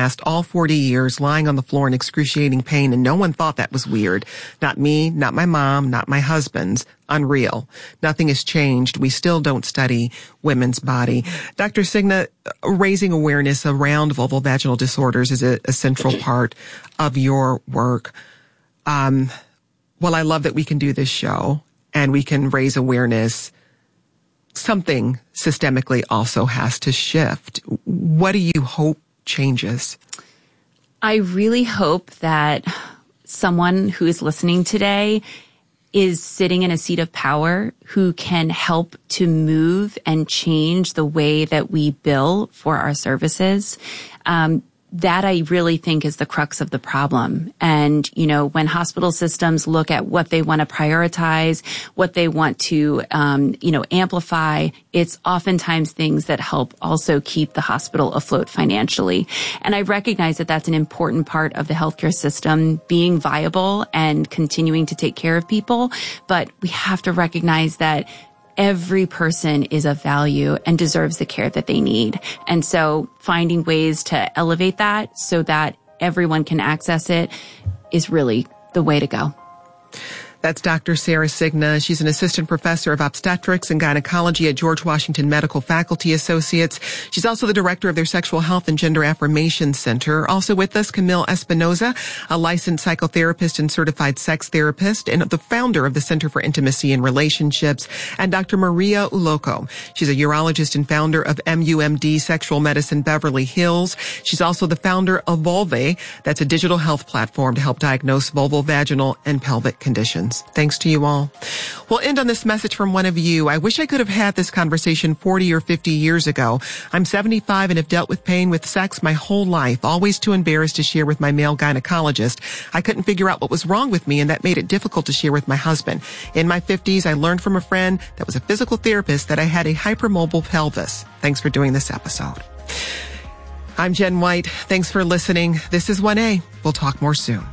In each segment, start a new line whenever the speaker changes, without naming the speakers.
last all 40 years lying on the floor in excruciating pain, and no one thought that was weird. Not me, not my mom, not my husband's. Unreal. Nothing has changed. We still don't study women's body. Dr. Cigna, raising awareness around vulvovaginal disorders is a central part of your work. Well, I love that we can do this show and we can raise awareness. Something systemically also has to shift. What do you hope changes?
I really hope that someone who is listening today is sitting in a seat of power who can help to move and change the way that we bill for our services. That I really think is the crux of the problem. And, when hospital systems look at what they want to prioritize, what they want to, amplify, it's oftentimes things that help also keep the hospital afloat financially. And I recognize that that's an important part of the healthcare system being viable and continuing to take care of people. But we have to recognize that every person is of value and deserves the care that they need. And so finding ways to elevate that so that everyone can access it is really the way to go.
That's Dr. Sara Cigna. She's an assistant professor of obstetrics and gynecology at George Washington Medical Faculty Associates. She's also the director of their Sexual Health and Gender Affirmation Center. Also with us, Camille Espinoza, a licensed psychotherapist and certified sex therapist and the founder of the Center for Intimacy and Relationships, and Dr. Maria Ulloco. She's a urologist and founder of MUMD Sexual Medicine Beverly Hills. She's also the founder of Vulvae. That's a digital health platform to help diagnose vulvovaginal and pelvic conditions. Thanks to you all. We'll end on this message from one of you. I wish I could have had this conversation 40 or 50 years ago. I'm 75 and have dealt with pain with sex my whole life, always too embarrassed to share with my male gynecologist. I couldn't figure out what was wrong with me, and that made it difficult to share with my husband. In my 50s, I learned from a friend that was a physical therapist that I had a hypermobile pelvis. Thanks for doing this episode. I'm Jen White. Thanks for listening. This is 1A. We'll talk more soon.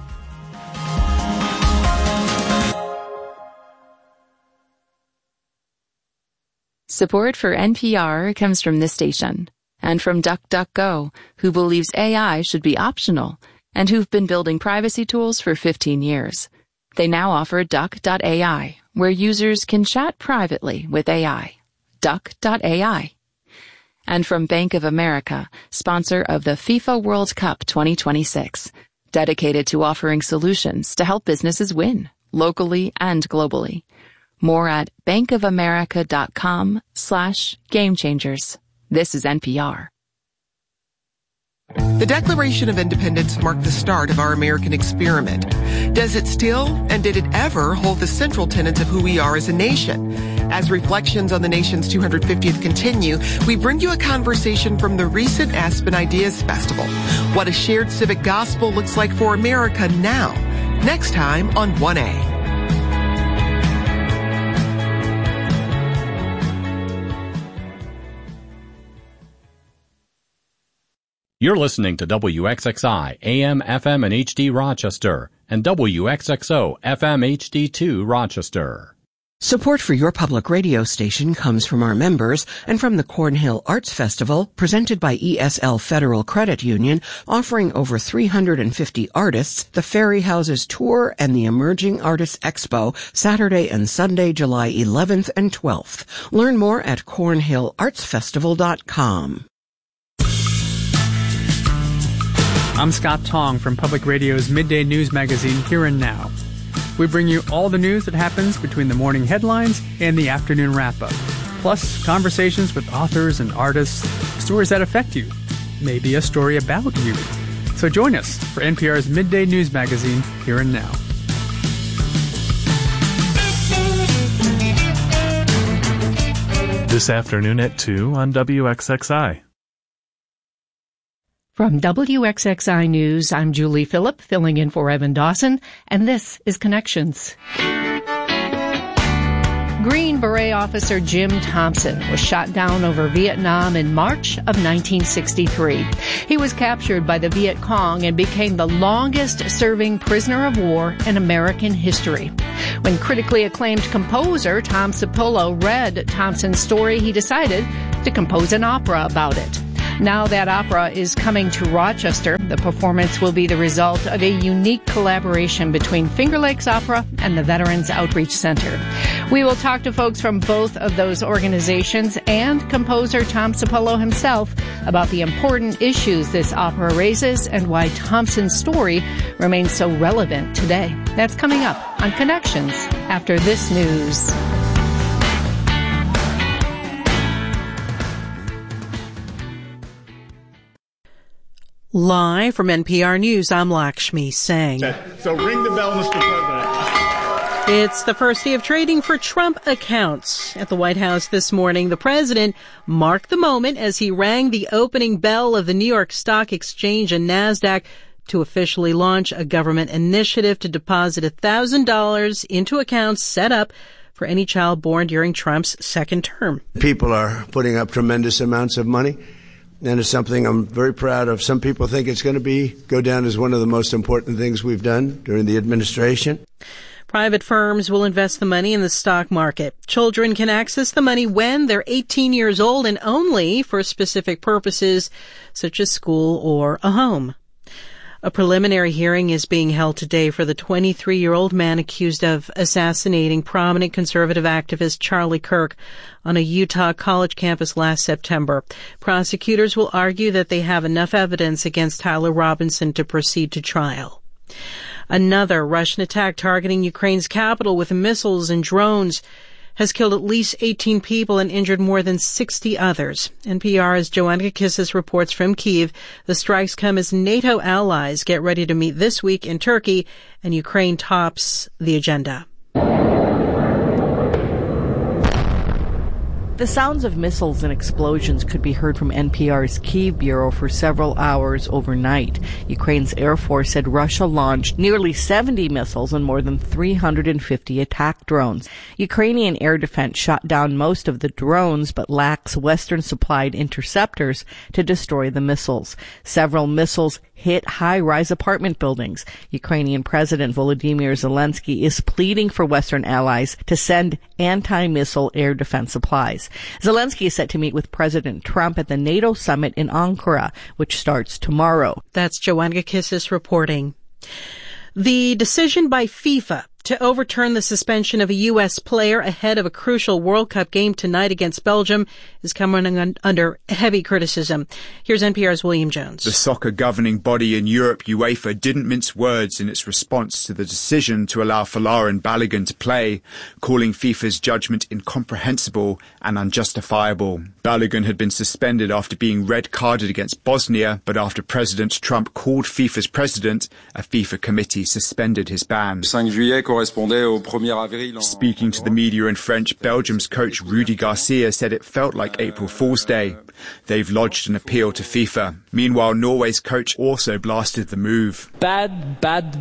Support for NPR comes from this station and from DuckDuckGo, who believes AI should be optional and who've been building privacy tools for 15 years. They now offer Duck.ai, where users can chat privately with AI. Duck.ai. And from Bank of America, sponsor of the FIFA World Cup 2026, dedicated to offering solutions to help businesses win, locally and globally. More at bankofamerica.com/gamechangers. This is NPR.
The Declaration of Independence marked the start of our American experiment. Does it still, and did it ever, hold the central tenets of who we are as a nation? As reflections on the nation's 250th continue, we bring you a conversation from the recent Aspen Ideas Festival. What a shared civic gospel looks like for America now. Next time on 1A.
You're listening to WXXI AM, FM, and HD Rochester and WXXO FM HD2 Rochester.
Support for your public radio station comes from our members and from the Cornhill Arts Festival, presented by ESL Federal Credit Union, offering over 350 artists, the Ferry Houses Tour, and the Emerging Artists Expo, Saturday and Sunday, July 11th and 12th. Learn more at cornhillartsfestival.com.
I'm Scott Tong from Public Radio's Midday News Magazine, Here and Now. We bring you all the news that happens between the morning headlines and the afternoon wrap-up, plus conversations with authors and artists, stories that affect you, maybe a story about you. So join us for NPR's Midday News Magazine, Here and Now.
This afternoon at 2 on WXXI.
From WXXI News, I'm Julie Phillip, filling in for Evan Dawson, and this is Connections. Green Beret officer Jim Thompson was shot down over Vietnam in March of 1963. He was captured by the Viet Cong and became the longest-serving prisoner of war in American history. When critically acclaimed composer Tom Cipolla read Thompson's story, he decided to compose an opera about it. Now that opera is coming to Rochester. The performance will be the result of a unique collaboration between Finger Lakes Opera and the Veterans Outreach Center. We will talk to folks from both of those organizations and composer Tom Sapolo himself about the important issues this opera raises and why Thompson's story remains so relevant today. That's coming up on Connections after this news.
Live from NPR News, I'm Lakshmi Singh.
So ring the bell, Mr. President.
It's the first day of trading for Trump accounts. At the White House this morning, the president marked the moment as he rang the opening bell of the New York Stock Exchange and NASDAQ to officially launch a government initiative to deposit $1,000 into accounts set up for any child born during Trump's second term.
People are putting up tremendous amounts of money. And it's something I'm very proud of. Some people think it's going to go down as one of the most important things we've done during the administration.
Private firms will invest the money in the stock market. Children can access the money when they're 18 years old and only for specific purposes such as school or a home. A preliminary hearing is being held today for the 23-year-old man accused of assassinating prominent conservative activist Charlie Kirk on a Utah college campus last September. Prosecutors will argue that they have enough evidence against Tyler Robinson to proceed to trial. Another Russian attack targeting Ukraine's capital with missiles and drones has killed at least 18 people and injured more than 60 others. NPR's Joanna Kissis reports from Kyiv. The strikes come as NATO allies get ready to meet this week in Turkey, and Ukraine tops the agenda.
The sounds of missiles and explosions could be heard from NPR's Kyiv bureau for several hours overnight. Ukraine's Air Force said Russia launched nearly 70 missiles and more than 350 attack drones. Ukrainian air defense shot down most of the drones but lacks Western-supplied interceptors to destroy the missiles. Several missiles hit high-rise apartment buildings. Ukrainian President Volodymyr Zelensky is pleading for Western allies to send anti-missile air defense supplies. Zelensky is set to meet with President Trump at the NATO summit in Ankara, which starts tomorrow.
That's Joanna Kissis reporting. The decision by FIFA to overturn the suspension of a U.S. player ahead of a crucial World Cup game tonight against Belgium is coming under heavy criticism. Here's NPR's William Jones.
The soccer governing body in Europe, UEFA, didn't mince words in its response to the decision to allow Folarin Balogun to play, calling FIFA's judgment incomprehensible and unjustifiable. Balogun had been suspended after being red-carded against Bosnia, but after President Trump called FIFA's president, a FIFA committee suspended his ban. Speaking to the media in French, Belgium's coach Rudy Garcia said it felt like April Fool's Day. They've lodged an appeal to FIFA. Meanwhile, Norway's coach also blasted the move.
Bad.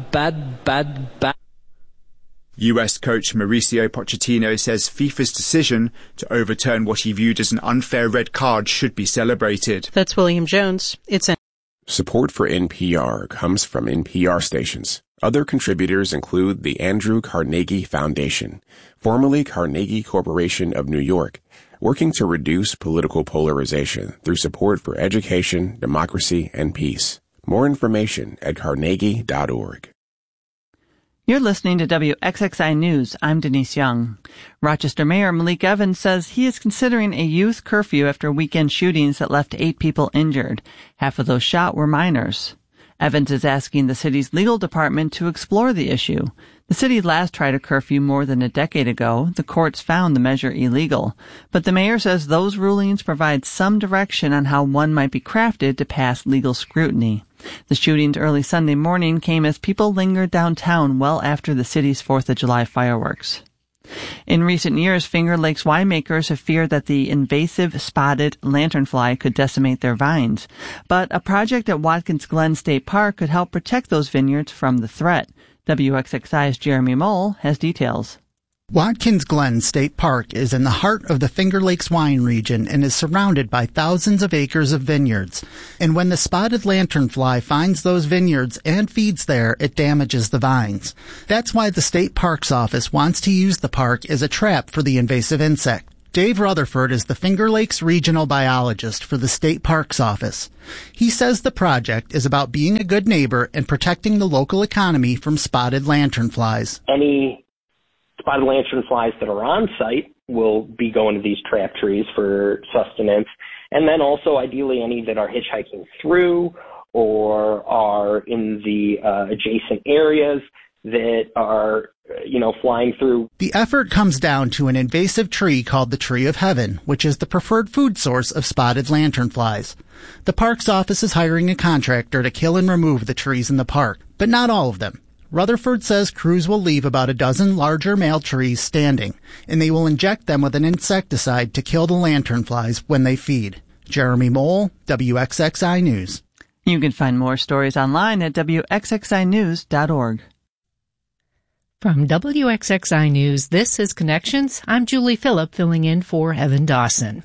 US coach Mauricio Pochettino says FIFA's decision to overturn what he viewed as an unfair red card should be celebrated.
That's William Jones.
Support for NPR comes from NPR stations. Other contributors include the Andrew Carnegie Foundation, formerly Carnegie Corporation of New York, working to reduce political polarization through support for education, democracy, and peace. More information at carnegie.org.
You're listening to WXXI News. I'm Denise Young. Rochester Mayor Malik Evans says he is considering a youth curfew after weekend shootings that left 8 people injured. Half of those shot were minors. Evans is asking the city's legal department to explore the issue. The city last tried a curfew more than a decade ago. The courts found the measure illegal. But the mayor says those rulings provide some direction on how one might be crafted to pass legal scrutiny. The shootings early Sunday morning came as people lingered downtown well after the city's 4th of July fireworks. In recent years, Finger Lakes winemakers have feared that the invasive spotted lanternfly could decimate their vines. But a project at Watkins Glen State Park could help protect those vineyards from the threat. WXXI's Jeremy Mole has details.
Watkins Glen State Park is in the heart of the Finger Lakes wine region and is surrounded by thousands of acres of vineyards. And when the spotted lanternfly finds those vineyards and feeds there, it damages the vines. That's why the State Parks Office wants to use the park as a trap for the invasive insect. Dave Rutherford is the Finger Lakes Regional Biologist for the State Parks Office. He says the project is about being a good neighbor and protecting the local economy from spotted lanternflies.
Any spotted lanternflies that are on site will be going to these trap trees for sustenance. And then also, ideally, any that are hitchhiking through or are in the adjacent areas that are, flying through.
The effort comes down to an invasive tree called the Tree of Heaven, which is the preferred food source of spotted lanternflies. The park's office is hiring a contractor to kill and remove the trees in the park, but not all of them. Rutherford says crews will leave about a dozen larger male trees standing, and they will inject them with an insecticide to kill the lanternflies when they feed. Jeremy Mole, WXXI News.
You can find more stories online at WXXInews.org.
From WXXI News, this is Connections. I'm Julie Phillip, filling in for Evan Dawson.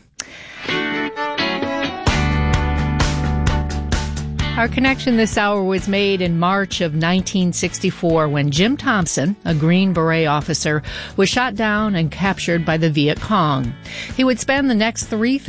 Our connection this hour was made in March of 1964 when Jim Thompson, a Green Beret officer, was shot down and captured by the Viet Cong. He would spend the next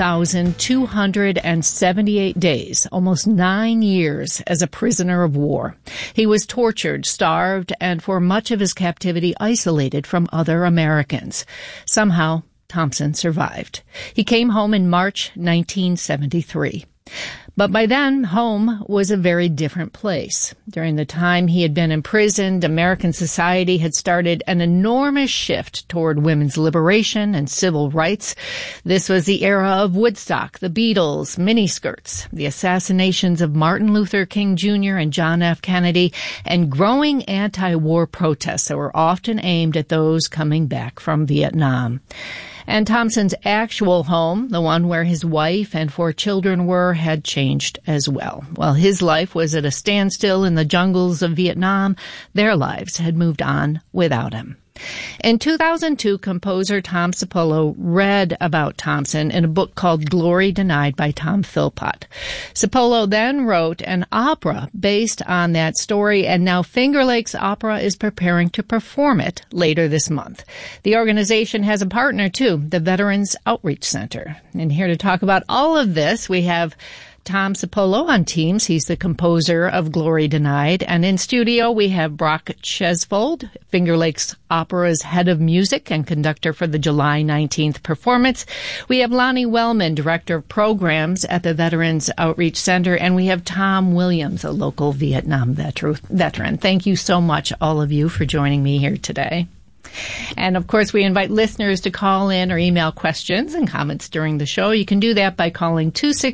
3,278 days, almost 9 years, as a prisoner of war. He was tortured, starved, and for much of his captivity isolated from other Americans. Somehow, Thompson survived. He came home in March 1973. But by then, home was a very different place. During the time he had been imprisoned, American society had started an enormous shift toward women's liberation and civil rights. This was the era of Woodstock, the Beatles, miniskirts, the assassinations of Martin Luther King Jr. and John F. Kennedy, and growing anti-war protests that were often aimed at those coming back from Vietnam. And Thompson's actual home, the one where his wife and 4 children were, had changed as well. While his life was at a standstill in the jungles of Vietnam, their lives had moved on without him. In 2002, composer Tom Cipolla read about Thompson in a book called Glory Denied by Tom Philpott. Cipolla then wrote an opera based on that story, and now Finger Lakes Opera is preparing to perform it later this month. The organization has a partner, too, the Veterans Outreach Center. And here to talk about all of this, we have Tom Cipolla on Teams. He's the composer of Glory Denied. And in studio, we have Brock Chesvold, Finger Lakes Opera's head of music and conductor for the July 19th performance. We have Lonnie Wellman, director of programs at the Veterans Outreach Center. And we have Tom Williams, a local Vietnam veteran. Thank you so much, all of you, for joining me here today. And, of course, we invite listeners to call in or email questions and comments during the show. You can do that by calling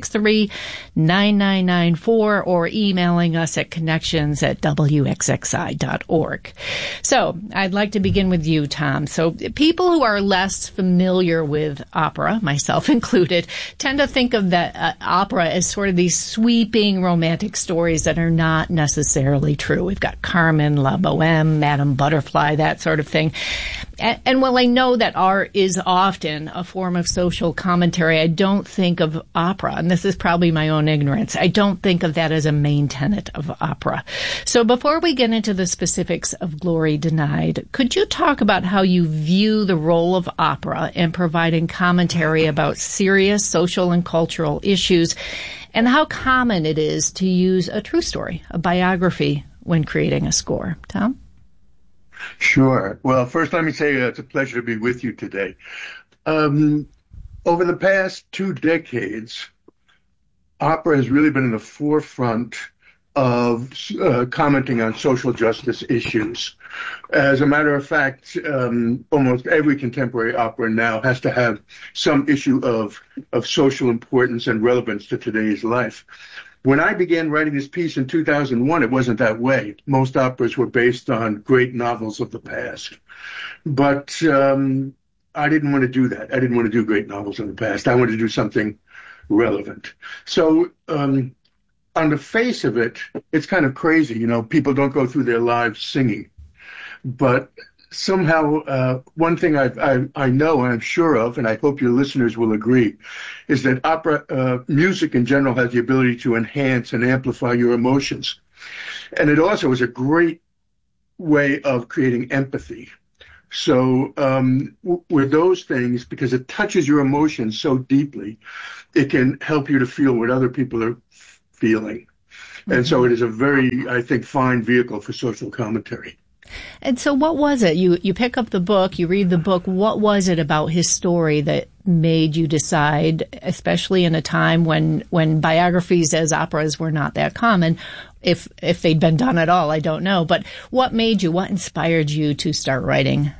263-9994 or emailing us at connections@wxxi.org. So I'd like to begin with you, Tom. So people who are less familiar with opera, myself included, tend to think of that opera as sort of these sweeping romantic stories that are not necessarily true. We've got Carmen, La Boheme, Madame Butterfly, that sort of thing. And while I know that art is often a form of social commentary, I don't think of opera, and this is probably my own ignorance, I don't think of that as a main tenet of opera. So before we get into the specifics of Glory Denied, could you talk about how you view the role of opera in providing commentary about serious social and cultural issues, and how common it is to use a true story, a biography, when creating a score? Tom?
Sure. Well, first let me say it's a pleasure to be with you today. Over the past 2 decades, opera has really been in the forefront of commenting on social justice issues. As a matter of fact, almost every contemporary opera now has to have some issue of social importance and relevance to today's life. When I began writing this piece in 2001, it wasn't that way. Most operas were based on great novels of the past. But I didn't want to do that. I didn't want to do great novels of the past. I wanted to do something relevant. So on the face of it, it's kind of crazy. You know, people don't go through their lives singing. But somehow, one thing I know and I'm sure of, and I hope your listeners will agree, is that opera music in general has the ability to enhance and amplify your emotions. And it also is a great way of creating empathy So with those things, because it touches your emotions so deeply, it can help you to feel what other people are feeling. And so it is a very, I think, fine vehicle for social commentary.
And so what was it? You pick up the book, you read the book. What was it about his story that made you decide, especially in a time when biographies as operas were not that common, if they'd been done at all, I don't know. But what inspired you to start writing?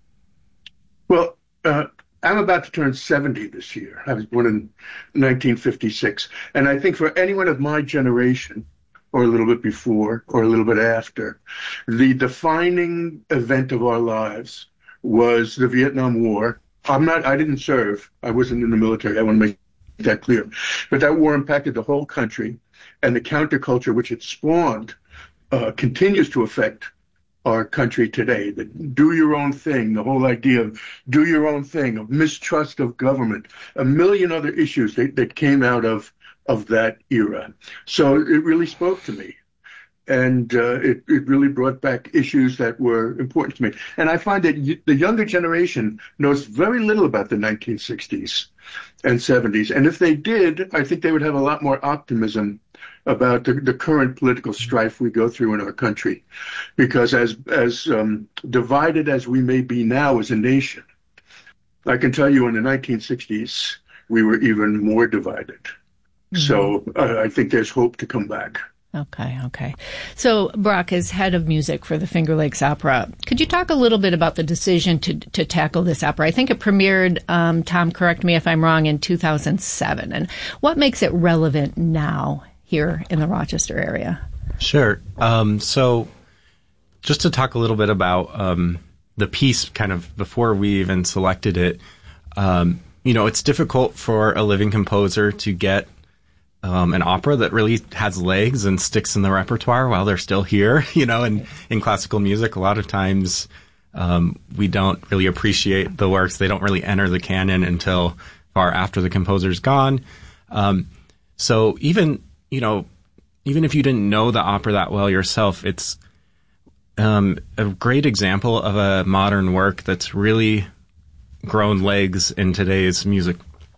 Well, I'm about to turn 70 this year. I was born in 1956. And I think for anyone of my generation, or a little bit before, or a little bit after, the defining event of our lives was the Vietnam War. I didn't serve. I wasn't in the military. I want to make that clear. But that war impacted the whole country, and the counterculture which it spawned continues to affect our country today. The do your own thing, the whole idea of do your own thing, of mistrust of government, a million other issues that came out of that era. So it really spoke to me. And it really brought back issues that were important to me. And I find that the younger generation knows very little about the 1960s and 70s. And if they did, I think they would have a lot more optimism about the current political strife we go through in our country. Because as divided as we may be now as a nation, I can tell you in the 1960s, we were even more divided. Mm-hmm. So I think there's hope to come back.
Okay. So, Brock, as head of music for the Finger Lakes Opera, could you talk a little bit about the decision to tackle this opera? I think it premiered, Tom, correct me if I'm wrong, in 2007. And what makes it relevant now here in the Rochester area?
Sure. So just to talk a little bit about the piece kind of before we even selected it, it's difficult for a living composer to get an opera that really has legs and sticks in the repertoire while they're still here. And in classical music, a lot of times we don't really appreciate the works. They don't really enter the canon until far after the composer's gone. So even if you didn't know the opera that well yourself, it's a great example of a modern work that's really grown legs in today's music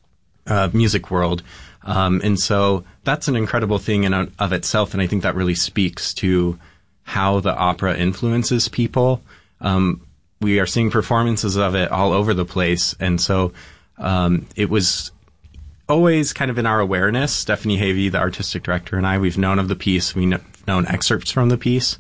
world. And so that's an incredible thing in of itself, and I think that really speaks to how the opera influences people. We are seeing performances of it all over the place, and so it was always kind of in our awareness. Stephanie Havey, the artistic director, and I, we've known of the piece. We've known excerpts from the piece.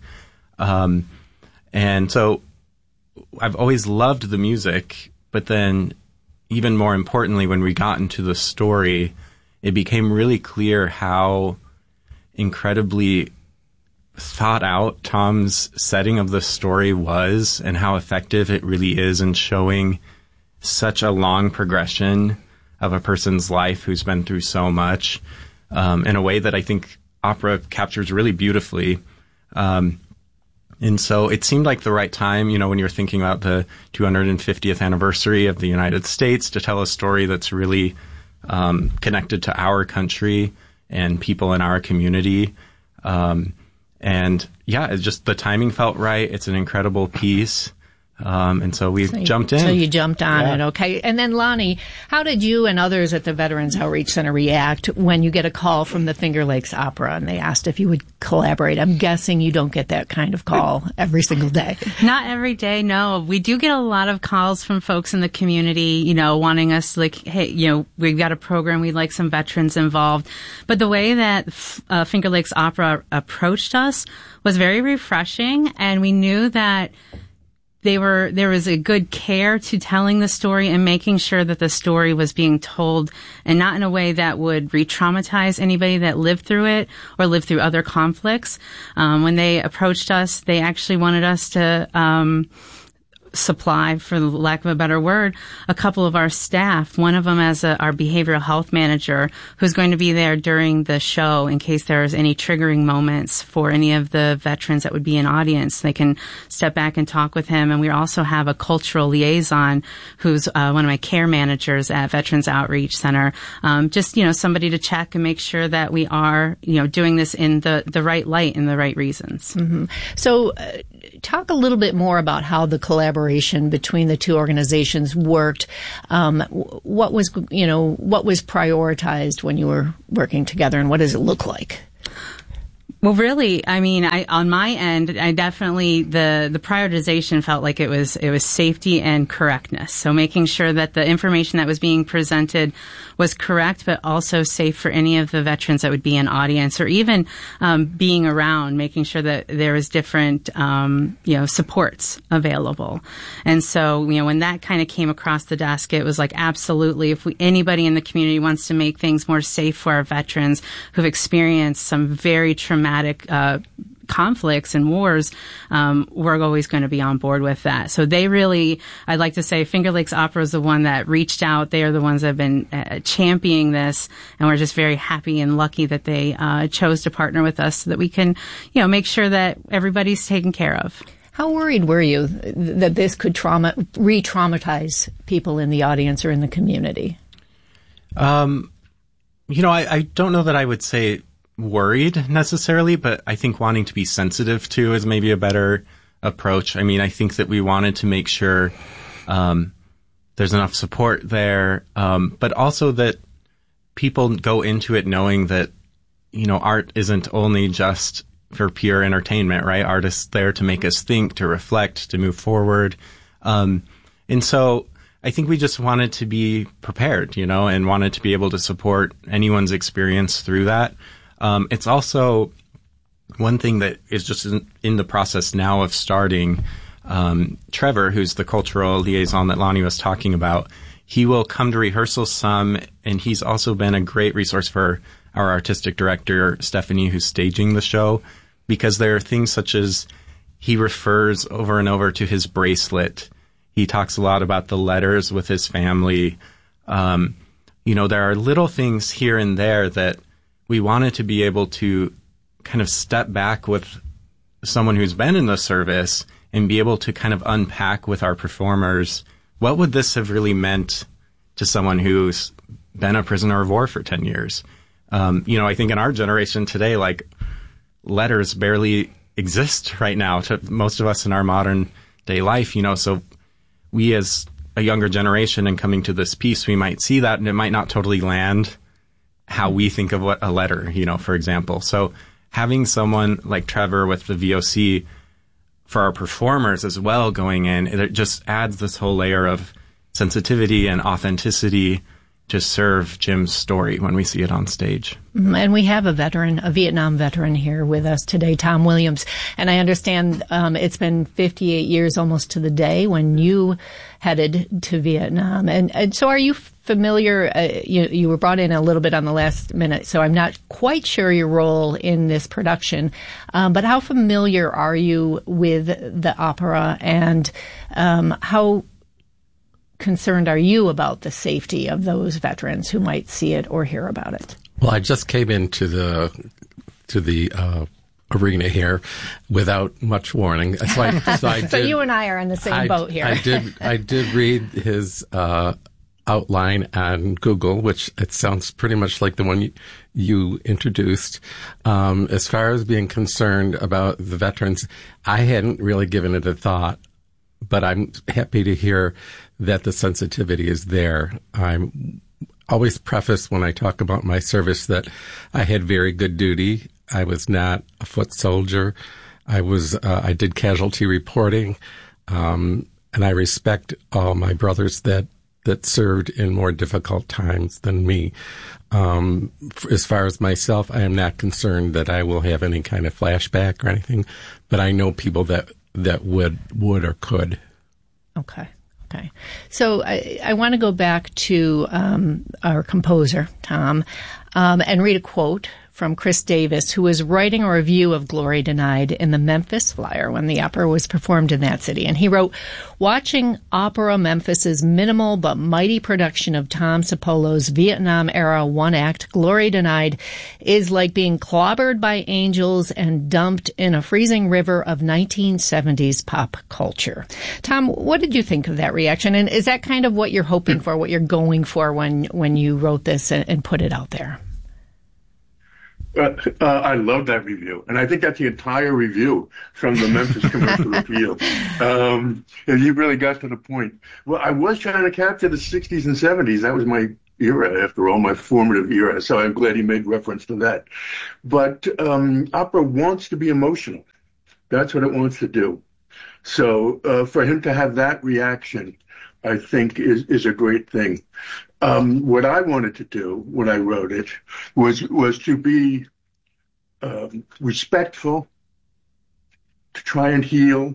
And so I've always loved the music, but then even more importantly, when we got into the story, it became really clear how incredibly thought out Tom's setting of the story was and how effective it really is in showing such a long progression of a person's life who's been through so much in a way that I think opera captures really beautifully. And so it seemed like the right time, when you're thinking about the 250th anniversary of the United States, to tell a story that's really connected to our country and people in our community. It's just the timing felt right. It's an incredible piece. And so we jumped in.
So you jumped on it, okay. And then, Lonnie, how did you and others at the Veterans Outreach Center react when you get a call from the Finger Lakes Opera and they asked if you would collaborate? I'm guessing you don't get that kind of call every single day.
Not every day, no. We do get a lot of calls from folks in the community, wanting us, hey, we've got a program, we'd like some veterans involved. But the way that Finger Lakes Opera approached us was very refreshing, and we knew that there was a good care to telling the story and making sure that the story was being told, and not in a way that would re-traumatize anybody that lived through it or lived through other conflicts. When they approached us, they actually wanted us to supply, for the lack of a better word, a couple of our staff, one of them as our behavioral health manager, who's going to be there during the show in case there's any triggering moments for any of the veterans that would be in audience. They can step back and talk with him. And we also have a cultural liaison who's one of my care managers at Veterans Outreach Center. Just somebody to check and make sure that we are doing this in the right light and the right reasons.
Mm-hmm. So talk a little bit more about how the collaboration between the two organizations worked. What was prioritized when you were working together, and what does it look like?
Well, really, I mean, on my end, I definitely, the prioritization felt like it was safety and correctness. So making sure that the information that was being presented was correct, but also safe for any of the veterans that would be in audience, or even being around, making sure that there was different, supports available. And so, when that kind of came across the desk, it was like, absolutely, if anybody in the community wants to make things more safe for our veterans who've experienced some very traumatic conflicts and wars, we're always going to be on board with that. So they really, I'd like to say Finger Lakes Opera is the one that reached out. They are the ones that have been championing this, and we're just very happy and lucky that they chose to partner with us so that we can, make sure that everybody's taken care of.
How worried were you that this could re-traumatize people in the audience or in the community?
I don't know that I would say worried necessarily, but I think wanting to be sensitive to is maybe a better approach. I mean, I think that we wanted to make sure there's enough support there, but also that people go into it knowing that, art isn't only just for pure entertainment, right? Art is there to make us think, to reflect, to move forward. And so I think we just wanted to be prepared, and wanted to be able to support anyone's experience through that. It's also one thing that is just in the process now of starting. Trevor, who's the cultural liaison that Lonnie was talking about, he will come to rehearsal some, and he's also been a great resource for our artistic director, Stephanie, who's staging the show, because there are things such as he refers over and over to his bracelet. He talks a lot about the letters with his family. There are little things here and there that we wanted to be able to kind of step back with someone who's been in the service and be able to kind of unpack with our performers, what would this have really meant to someone who's been a prisoner of war for 10 years? I think in our generation today, like, letters barely exist right now to most of us in our modern day life, so we as a younger generation and coming to this piece, we might see that and it might not totally land how we think of what a letter, for example. So having someone like Trevor with the VOC for our performers as well going in, it just adds this whole layer of sensitivity and authenticity to serve Jim's story when we see it on stage.
And we have a Vietnam veteran here with us today, Tom Williams. And I understand it's been 58 years almost to the day when you headed to Vietnam. And so are you familiar, you were brought in a little bit on the last minute, so I'm not quite sure your role in this production. But how familiar are you with the opera, and how concerned are you about the safety of those veterans who might see it or hear about it?
Well, I just came into the arena here without much warning. So
you and I are in the same boat here.
I did read his outline on Google, which it sounds pretty much like the one you introduced. As far as being concerned about the veterans, I hadn't really given it a thought, but I'm happy to hear that the sensitivity is there. I'm always preface when I talk about my service that I had very good duty. I was not a foot soldier. I did casualty reporting, and I respect all my brothers that served in more difficult times than me. As far as myself, I am not concerned that I will have any kind of flashback or anything, but I know people that would or could.
Okay. So I want to go back to our composer, Tom, and read a quote from Chris Davis, who was writing a review of Glory Denied in the Memphis Flyer when the opera was performed in that city. And he wrote, "Watching Opera Memphis's minimal but mighty production of Tom Cipollio's Vietnam-era one-act Glory Denied is like being clobbered by angels and dumped in a freezing river of 1970s pop culture." Tom, what did you think of that reaction? And is that kind of what you're hoping for, what you're going for when you wrote this and put it out there?
I love that review, and I think that's the entire review from the Memphis Commercial Review. And you really got to the point. Well, I was trying to capture the 60s and 70s. That was my era, after all, my formative era. So I'm glad he made reference to that. But opera wants to be emotional. That's what it wants to do. So for him to have that reaction, I think is a great thing. What I wanted to do when I wrote it was to be respectful, to try and heal,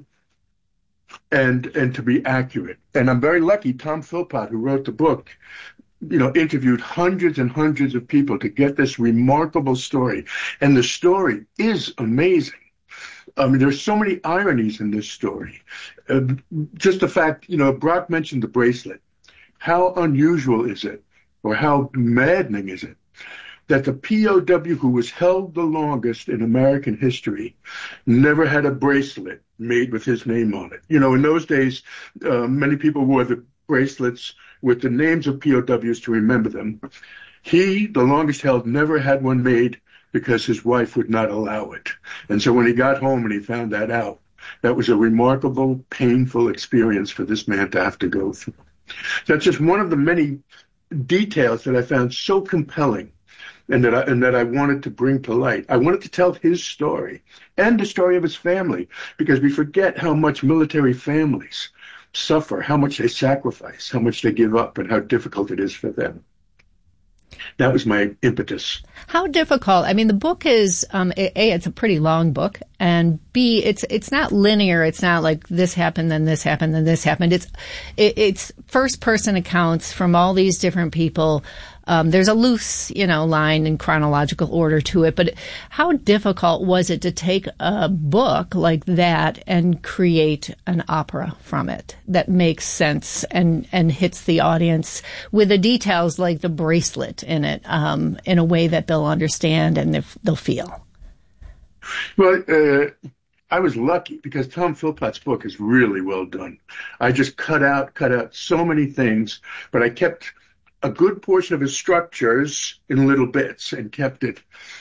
and to be accurate. And I'm very lucky. Tom Philpott, who wrote the book, interviewed hundreds and hundreds of people to get this remarkable story. And the story is amazing. There's so many ironies in this story. Just the fact, Brock mentioned the bracelet. How unusual is it, or how maddening is it, that the POW who was held the longest in American history never had a bracelet made with his name on it? In those days, many people wore the bracelets with the names of POWs to remember them. He, the longest held, never had one made because his wife would not allow it. And so when he got home and he found that out, that was a remarkable, painful experience for this man to have to go through. That's just one of the many details that I found so compelling and that I wanted to bring to light. I wanted to tell his story and the story of his family, because we forget how much military families suffer, how much they sacrifice, how much they give up, and how difficult it is for them. That was my impetus.
How difficult? I mean, the book is, A, it's a pretty long book, and B, it's not linear. It's not like this happened, then this happened, then this happened. It's first-person accounts from all these different people. There's a loose, line in chronological order to it, but how difficult was it to take a book like that and create an opera from it that makes sense and hits the audience with the details like the bracelet in it, in a way that they'll understand and they'll feel?
Well, I was lucky because Tom Philpott's book is really well done. I just cut out so many things, but I kept a good portion of his structures in little bits and kept it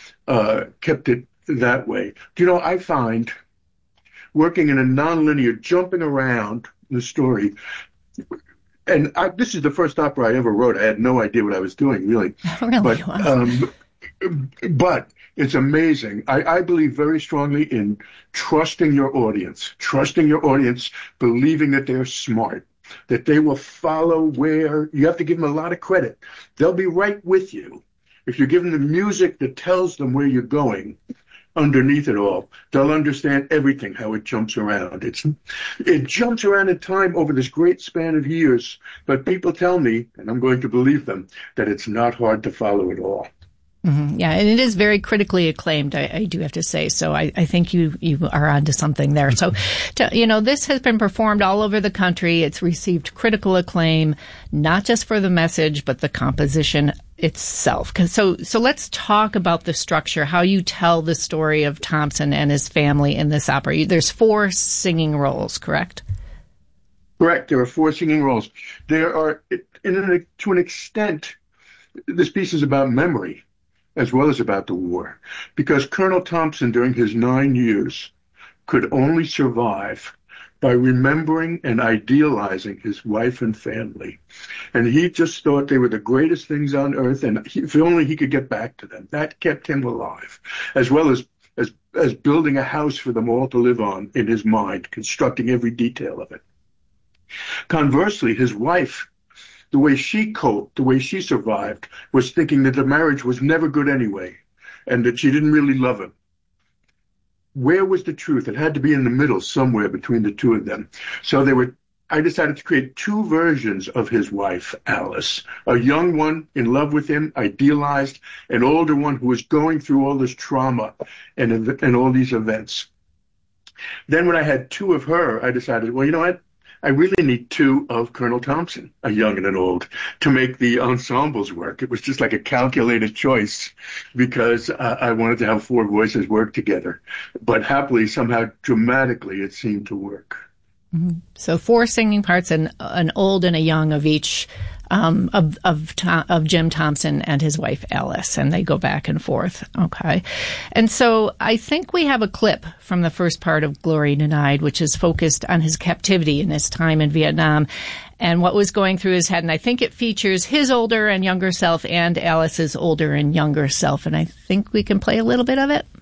that way. I find working in a nonlinear, jumping around the story, and this is the first opera I ever wrote. I had no idea what I was doing, really.
Really?
But,
Wow.
But it's amazing. I believe very strongly in trusting your audience, believing that they're smart, that they will follow where you have to give them a lot of credit. They'll be right with you. If you give them the music that tells them where you're going underneath it all, they'll understand everything, how it jumps around. It jumps around in time over this great span of years, but people tell me, and I'm going to believe them, that it's not hard to follow it all.
Mm-hmm. Yeah, and it is very critically acclaimed, I do have to say. So I think you are onto something there. So, this has been performed all over the country. It's received critical acclaim, not just for the message, but the composition itself. So let's talk about the structure, how you tell the story of Thompson and his family in this opera. There's 4 singing roles, correct?
Correct. There are 4 singing roles. There are, to an extent, this piece is about memory as well as about the war, because Colonel Thompson, during his 9 years, could only survive by remembering and idealizing his wife and family. And he just thought they were the greatest things on earth, and if only he could get back to them. That kept him alive, as well as building a house for them all to live on in his mind, constructing every detail of it. Conversely, his wife, the way she coped, the way she survived, was thinking that the marriage was never good anyway, and that she didn't really love him. Where was the truth? It had to be in the middle, somewhere between the two of them. So I decided to create 2 versions of his wife, Alice. A young one in love with him, idealized, an older one who was going through all this trauma and all these events. Then when I had 2 of her, I decided, well, you know what? I really need 2 of Colonel Thompson, a young and an old, to make the ensembles work. It was just like a calculated choice because I wanted to have 4 voices work together. But happily, somehow, dramatically, it seemed to work.
Mm-hmm. So 4 singing parts, an old and a young of each, of Jim Thompson and his wife Alice, and they go back and forth. Okay. And so I think we have a clip from the first part of Glory Denied, which is focused on his captivity and his time in Vietnam and what was going through his head. And I think it features his older and younger self and Alice's older and younger self. And I think we can play a little bit of it.